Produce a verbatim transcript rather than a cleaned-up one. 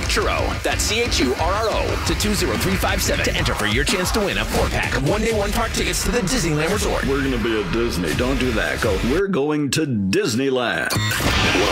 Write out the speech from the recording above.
Churro. That's C H U R R O to two zero three five seven to enter for your chance to win a four-pack of one-day one-park tickets to the Disneyland Resort. We're going to be at Disney. Don't do that. Go. We're going to Disneyland.